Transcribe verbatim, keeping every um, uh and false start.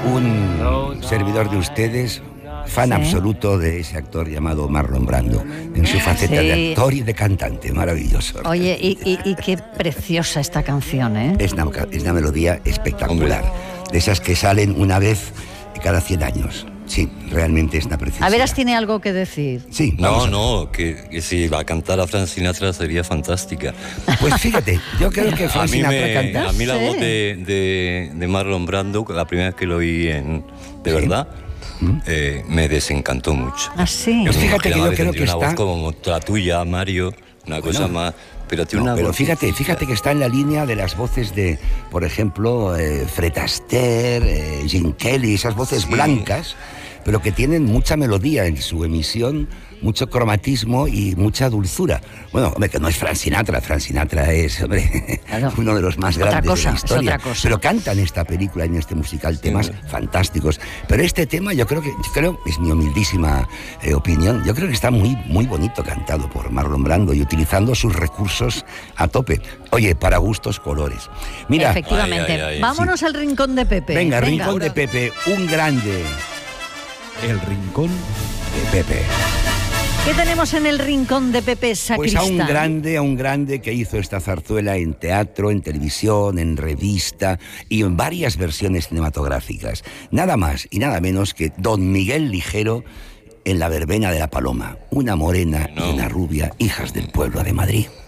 un servidor de ustedes, fan Sí. absoluto de ese actor llamado Marlon Brando, en su faceta Sí. de actor y de cantante, maravilloso. Oye, y, y, y qué preciosa esta canción, ¿eh? Es una, es una melodía espectacular, de esas que salen una vez cada cien años. Sí, realmente es una preciosidad. A veras tiene algo que decir. Sí, No, vamos a- no, que, que si la cantara Frank Sinatra sería fantástica. Pues fíjate, yo creo que A Frank mí, Sinatra me, canta. a mí la Sí. voz de, de, de Marlon Brando, la primera vez que lo oí en, de Sí. verdad, eh, me desencantó mucho. Así. Pues me fíjate que imaginaba yo creo que tendría una está- voz como la tuya, Mario, una cosa Bueno. más... Pero tiene No, una pero voz- fíjate, fíjate que está en la línea de las voces de, por ejemplo, eh, Fred Astaire, eh, Gene Kelly, esas voces Sí. blancas, pero que tienen mucha melodía en su emisión, mucho cromatismo y mucha dulzura. Bueno, hombre, que no es Frank Sinatra, Frank Sinatra es, hombre, Claro. uno de los más Otra grandes cosa, de la es historia. otra cosa. Pero cantan esta película, en este musical, temas fantásticos. Pero este tema, yo creo que, yo creo, es mi humildísima eh, opinión, yo creo que está muy, muy bonito cantado por Marlon Brando y utilizando sus recursos a tope. Oye, para gustos, colores. Mira, Efectivamente. Ay, ay, ay, Vámonos al rincón de Pepe. venga, Rincón de Pepe, un grande El rincón. de Pepe. ¿Qué tenemos en el rincón de Pepe Pues Sacristán? a un grande, a un grande que hizo esta zarzuela en teatro, en televisión, en revista y en varias versiones cinematográficas. Nada más y nada menos que Don Miguel Ligero en La verbena de la Paloma. Una morena y No. una rubia, hijas del pueblo de Madrid.